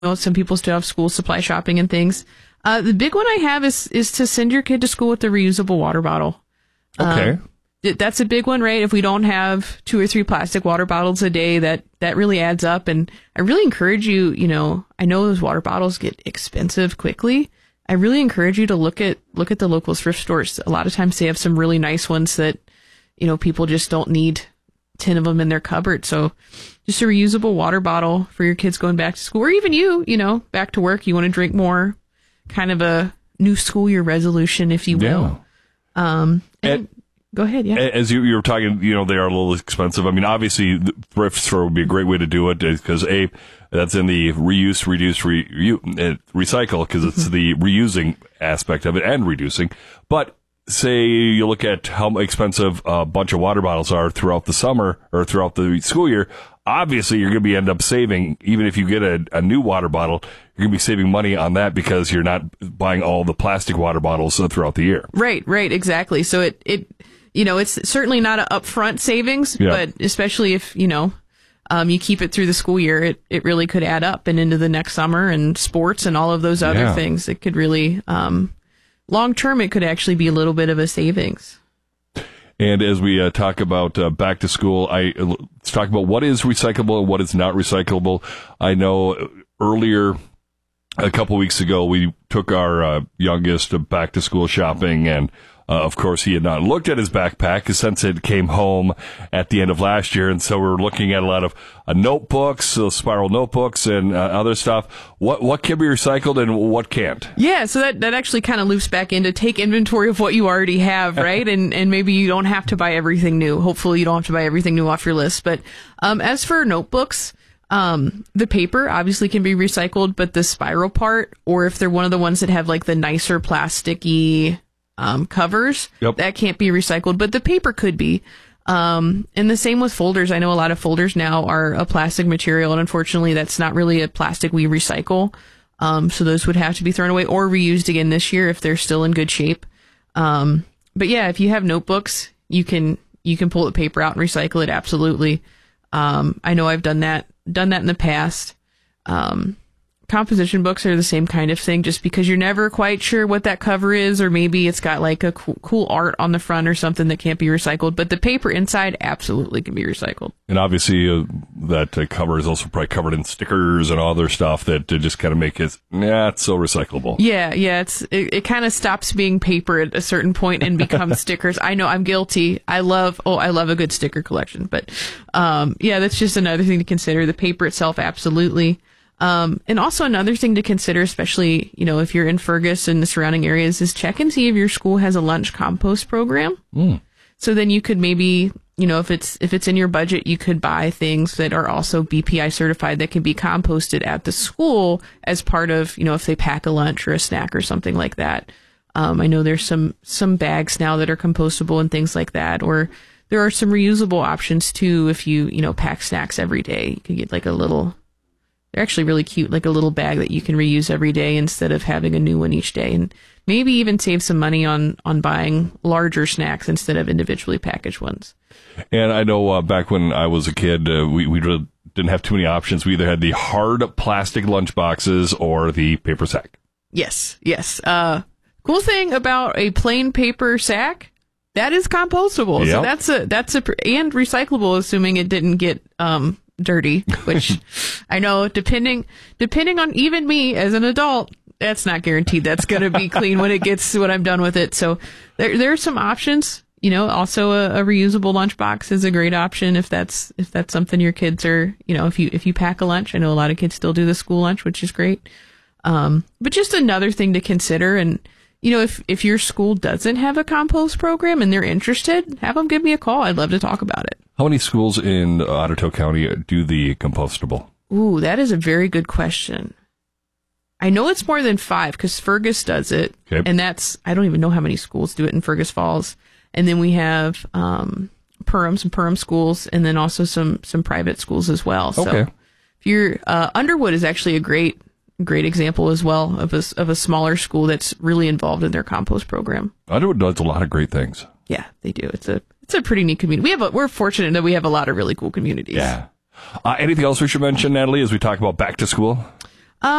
some people still have school supply shopping and things. The big one I have is to send your kid to school with a reusable water bottle. Okay. That's a big one, right? If we don't have 2 or 3 plastic water bottles a day, that really adds up. And I really encourage you, I know those water bottles get expensive quickly. I really encourage you to look at the local thrift stores. A lot of times they have some really nice ones that, people just don't need 10 of them in their cupboard. So just a reusable water bottle for your kids going back to school, or even you, back to work. You want to drink more, kind of a new school year resolution, if you will. Yeah. Go ahead, yeah. As you were talking, they are a little expensive. I mean, obviously, the thrift store would be a great way to do it because, that's in the reuse, reduce, recycle, because it's the reusing aspect of it and reducing. But say you look at how expensive a bunch of water bottles are throughout the summer or throughout the school year, obviously you're going to end up saving, even if you get a new water bottle, you're going to be saving money on that because you're not buying all the plastic water bottles throughout the year. Right, exactly. So it's certainly not an upfront savings, but especially if, you keep it through the school year, it really could add up and into the next summer and sports and all of those other things. It could really, long term, it could actually be a little bit of a savings. And as we talk about back to school, let's talk about what is recyclable and what is not recyclable. I know earlier, a couple weeks ago, we took our youngest back to school shopping, and of course, he had not looked at his backpack since it came home at the end of last year, and so we're looking at a lot of notebooks, spiral notebooks, and other stuff. What can be recycled and what can't? Yeah, so that actually kind of loops back into take inventory of what you already have, right? and maybe you don't have to buy everything new. Hopefully, you don't have to buy everything new off your list. But as for notebooks, the paper obviously can be recycled, but the spiral part, or if they're one of the ones that have like the nicer plasticky covers, that can't be recycled, but the paper could be. And the same with folders. I know a lot of folders now are a plastic material, and unfortunately that's not really a plastic we recycle. So those would have to be thrown away or reused again this year if they're still in good shape. But yeah, if you have notebooks, you can pull the paper out and recycle it. Absolutely. I know I've done that in the past. Composition books are the same kind of thing, just because you're never quite sure what that cover is, or maybe it's got like a cool art on the front or something that can't be recycled, but the paper inside absolutely can be recycled. And obviously that cover is also probably covered in stickers and other stuff that just kind of make it, it's so recyclable. Yeah, it kind of stops being paper at a certain point and becomes stickers. I know, I'm guilty. I love a good sticker collection, but that's just another thing to consider. The paper itself, absolutely. And also another thing to consider, especially, if you're in Fergus and the surrounding areas, is check and see if your school has a lunch compost program. So then you could maybe, if it's in your budget, you could buy things that are also BPI certified that can be composted at the school as part of, if they pack a lunch or a snack or something like that. I know there's some bags now that are compostable and things like that, or there are some reusable options too. If you, pack snacks every day, you could get like they're actually really cute, like a little bag that you can reuse every day instead of having a new one each day, and maybe even save some money on buying larger snacks instead of individually packaged ones. And I know back when I was a kid, we really didn't have too many options. We either had the hard plastic lunch boxes or the paper sack. Yes. Cool thing about a plain paper sack, that is compostable. Yep. So that's and recyclable, assuming it didn't get dirty, which I know depending on even me as an adult, that's not guaranteed that's going to be clean when I'm done with it. So there are some options. Also a reusable lunchbox is a great option if that's something your kids are, if you pack a lunch. I know a lot of kids still do the school lunch, which is great. But just another thing to consider, and if your school doesn't have a compost program and they're interested, have them give me a call. I'd love to talk about it. How many schools in Ottawa County do the compostable? Ooh, that is a very good question. I know it's more than 5 because Fergus does it. Okay. And I don't even know how many schools do it in Fergus Falls. And then we have some Perham schools, and then also some private schools as well. Okay. So if you're Underwood is actually a great example as well of a smaller school that's really involved in their compost program. Underwood does a lot of great things. Yeah, they do. It's a pretty neat community. We're fortunate that we have a lot of really cool communities. Yeah. Anything else we should mention, Natalie, as we talk about back to school?